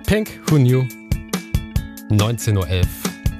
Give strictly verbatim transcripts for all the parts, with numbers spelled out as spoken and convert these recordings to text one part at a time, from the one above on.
Pink, Who Knew? neunzehn Uhr elf.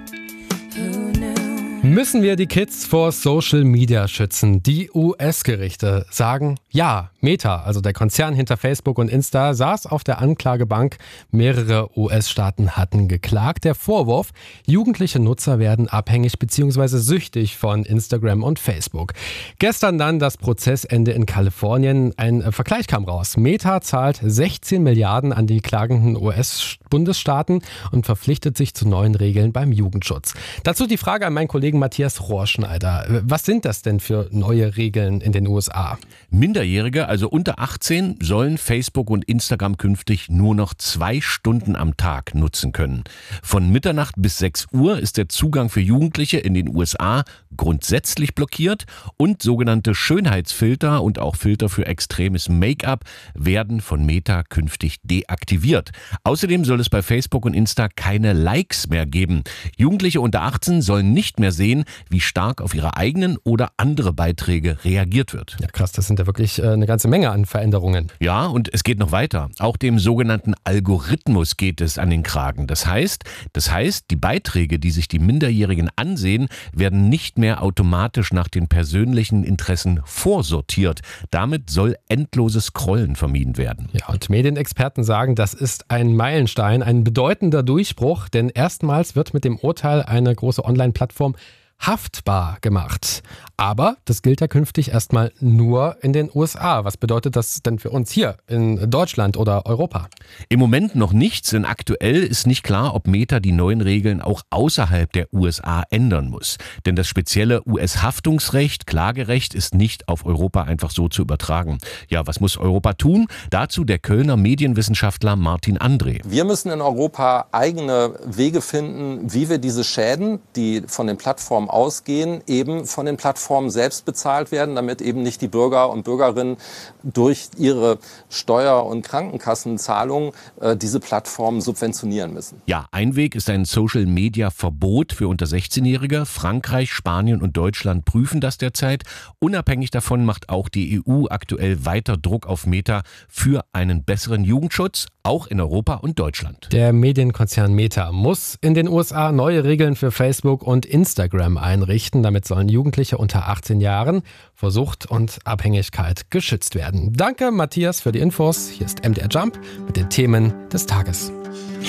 Müssen wir die Kids vor Social Media schützen? Die U S-Gerichte sagen ja. Meta, also der Konzern hinter Facebook und Insta, saß auf der Anklagebank. Mehrere U S-Staaten hatten geklagt. Der Vorwurf, jugendliche Nutzer werden abhängig bzw. süchtig von Instagram und Facebook. Gestern dann das Prozessende in Kalifornien. Ein Vergleich kam raus. Meta zahlt sechzehn Milliarden an die klagenden U S-Bundesstaaten und verpflichtet sich zu neuen Regeln beim Jugendschutz. Dazu die Frage an meinen Kollegen Matthias Rohrschneider. Was sind das denn für neue Regeln in den U S A? Minderjährige, also unter achtzehn, sollen Facebook und Instagram künftig nur noch zwei Stunden am Tag nutzen können. Von Mitternacht bis sechs Uhr ist der Zugang für Jugendliche in den U S A grundsätzlich blockiert und sogenannte Schönheitsfilter und auch Filter für extremes Make-up werden von Meta künftig deaktiviert. Außerdem soll es bei Facebook und Insta keine Likes mehr geben. Jugendliche unter achtzehn sollen nicht mehr sehen, wie stark auf ihre eigenen oder andere Beiträge reagiert wird. Ja, krass, das sind ja wirklich eine ganze Menge an Veränderungen. Ja, und es geht noch weiter. Auch dem sogenannten Algorithmus geht es an den Kragen. Das heißt, das heißt, die Beiträge, die sich die Minderjährigen ansehen, werden nicht mehr automatisch nach den persönlichen Interessen vorsortiert. Damit soll endloses Scrollen vermieden werden. Ja, und Medienexperten sagen, das ist ein Meilenstein, ein bedeutender Durchbruch, denn erstmals wird mit dem Urteil eine große Online-Plattform haftbar gemacht. Aber das gilt ja künftig erstmal nur in den U S A. Was bedeutet das denn für uns hier in Deutschland oder Europa? Im Moment noch nichts, denn aktuell ist nicht klar, ob Meta die neuen Regeln auch außerhalb der U S A ändern muss. Denn das spezielle U S-Haftungsrecht, Klagerecht, ist nicht auf Europa einfach so zu übertragen. Ja, was muss Europa tun? Dazu der Kölner Medienwissenschaftler Martin André. Wir müssen in Europa eigene Wege finden, wie wir diese Schäden, die von den Plattformen ausgehen, eben von den Plattformen selbst bezahlt werden, damit eben nicht die Bürger und Bürgerinnen durch ihre Steuer- und Krankenkassenzahlungen äh, diese Plattformen subventionieren müssen. Ja, ein Weg ist ein Social-Media-Verbot für unter sechzehnjährige. Frankreich, Spanien und Deutschland prüfen das derzeit. Unabhängig davon macht auch die E U aktuell weiter Druck auf Meta für einen besseren Jugendschutz, auch in Europa und Deutschland. Der Medienkonzern Meta muss in den U S A neue Regeln für Facebook und Instagram einrichten. Damit sollen Jugendliche unter achtzehn Jahren vor Sucht und Abhängigkeit geschützt werden. Danke, Matthias, für die Infos. Hier ist M D R Jump mit den Themen des Tages.